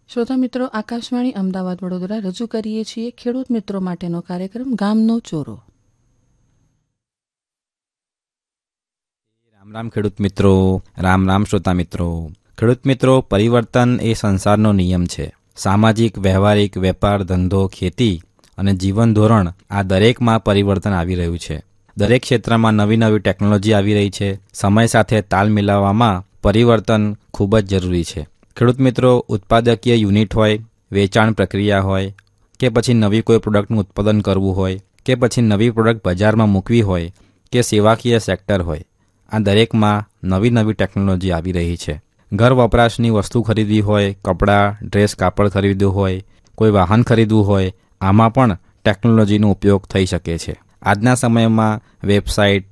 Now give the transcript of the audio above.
શ્રોતા મિત્રો, આકાશવાણી અમદાવાદ વડોદરા રજૂ કરીએ છીએ ખેડૂત મિત્રો માટેનો કાર્યક્રમ ગામનો ચોરો. રામ રામ ખેડૂત મિત્રો, રામ રામ શ્રોતા મિત્રો. ખેડૂત મિત્રો, પરિવર્તન એ સંસારનો નિયમ છે. સામાજિક, વ્યવહારિક, વેપાર, ધંધો, ખેતી અને જીવન ધોરણ આ દરેકમાં પરિવર્તન આવી રહ્યું છે. દરેક ક્ષેત્રમાં નવી નવી ટેકનોલોજી આવી રહી છે. સમય સાથે તાલ મિલાવવામાં પરિવર્તન ખૂબ જ જરૂરી છે. ખેડૂત મિત્રો, ઉત્પાદકીય યુનિટ હોય, વેચાણ પ્રક્રિયા હોય, કે પછી નવી કોઈ પ્રોડક્ટનું ઉત્પાદન કરવું હોય, કે પછી નવી પ્રોડક્ટ બજારમાં મૂકવી હોય, કે સેવાકીય સેક્ટર હોય, આ દરેકમાં નવી નવી ટેકનોલોજી આવી રહી છે. ઘર વપરાશની વસ્તુ ખરીદવી હોય, કપડાં, ડ્રેસ, કાપડ ખરીદવું હોય, કોઈ વાહન ખરીદવું હોય, આમાં પણ ટેકનોલોજીનો ઉપયોગ થઈ શકે છે. આજના સમયમાં વેબસાઇટ,